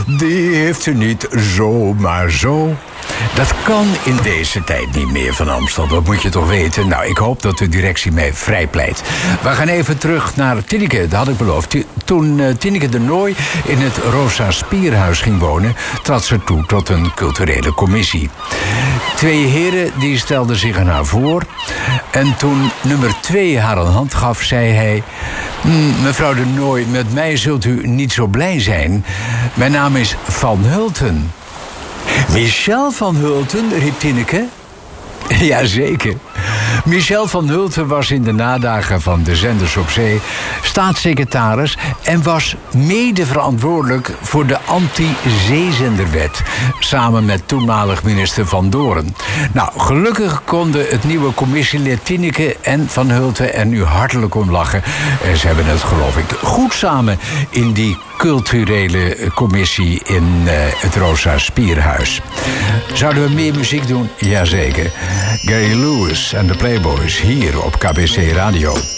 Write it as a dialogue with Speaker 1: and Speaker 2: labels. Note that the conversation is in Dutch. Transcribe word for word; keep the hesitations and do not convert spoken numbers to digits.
Speaker 1: die heeft u niet zomaar zo. Dat kan in deze tijd niet meer van Amstel, dat moet je toch weten. Nou, ik hoop dat de directie mij vrijpleit. We gaan even terug naar Tineke, dat had ik beloofd. Toen uh, Tineke de Nooi in het Rosa Spierhuis ging wonen, trad ze toe tot een culturele commissie. Twee heren die stelden zich aan haar voor. En toen nummer twee haar een hand gaf, zei hij: mevrouw de Nooi, met mij zult u niet zo blij zijn. Mijn naam is Van Hulten. Michel van Hulten, riep Tineke. Jazeker. Michel van Hulten was in de nadagen van de Zenders op Zee staatssecretaris en was mede verantwoordelijk voor de anti-zeezenderwet, samen met toenmalig minister Van Doren. Nou, gelukkig konden het nieuwe commissielid Tineke en Van Hulten er nu hartelijk om lachen. En ze hebben het, geloof ik, goed samen in die culturele commissie in uh, het Rosa Spierhuis. Zouden we meer muziek doen? Jazeker. Gary Lewis en de Playboys hier op K B C Radio.